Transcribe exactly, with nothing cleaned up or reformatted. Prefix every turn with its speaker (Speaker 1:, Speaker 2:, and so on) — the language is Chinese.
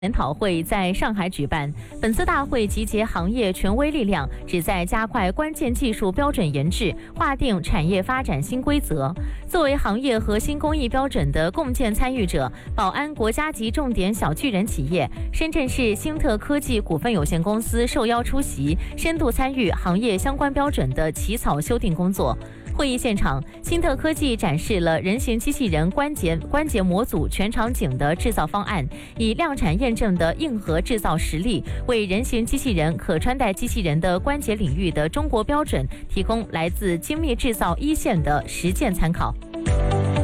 Speaker 1: 研讨会在上海举办。本次大会集结行业权威力量，旨在加快关键技术标准研制，划定产业发展新规则。作为行业核心工艺标准的共建参与者，宝安国家级重点小巨人企业深圳市新特科技股份有限公司受邀出席，深度参与行业相关标准的起草修订工作。会议现场，新特科技展示了人形机器人关节关节模组全场景的制造方案，以量产验证的硬核制造实力，为人形机器人、可穿戴机器人的关节领域的中国标准提供来自精密制造一线的实践参考。